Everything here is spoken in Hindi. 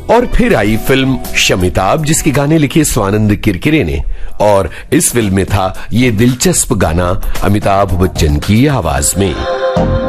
और फिर आई फिल्म शमिताभ, जिसके गाने लिखे स्वानंद किरकिरे ने, और इस फिल्म में था ये दिलचस्प गाना अमिताभ बच्चन की आवाज में।